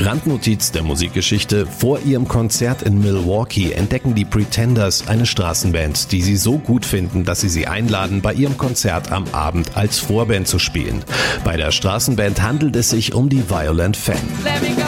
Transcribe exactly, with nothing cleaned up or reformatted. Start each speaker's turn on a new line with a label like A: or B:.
A: Randnotiz der Musikgeschichte: Vor ihrem Konzert in Milwaukee entdecken die Pretenders eine Straßenband, die sie so gut finden, dass sie sie einladen, bei ihrem Konzert am Abend als Vorband zu spielen. Bei der Straßenband handelt es sich um die Violent Femmes.